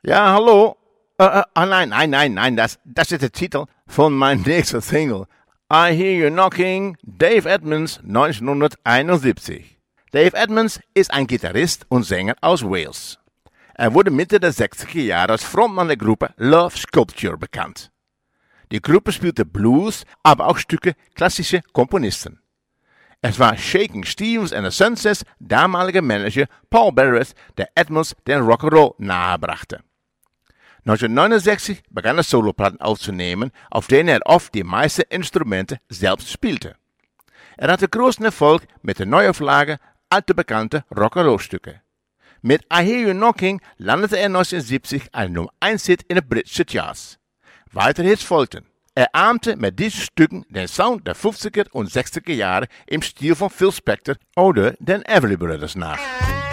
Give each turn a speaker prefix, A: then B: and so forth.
A: Ja, hallo? Nein, das ist der Titel von meinem nächsten Single. I Hear You Knocking, Dave Edmunds, 1971. Dave Edmunds ist ein Gitarrist und Sänger aus Wales. Er wurde Mitte der 60er Jahre als Frontmann der Gruppe Love Sculpture bekannt. Die Gruppe spielte Blues, aber auch Stücke klassischer Komponisten. Es war Shakin' Stevens and the Sunsets damaliger Manager Paul Barrett, der Edmunds den Rock'n'Roll nahebrachte. 1969 begann er Soloplatten aufzunehmen, auf denen er oft die meisten Instrumente selbst spielte. Er hatte großen Erfolg mit der Neuauflage alter bekannter Rock'n'Roll-Stücke. Mit I Hear You Knocking landete er 1970 ein Nummer 1-Hit in den britischen Charts. Weitere Hits folgten. Er ahmte mit diesen Stücken den Sound der 50er und 60er Jahre im Stil von Phil Spector oder den Everly Brothers nach.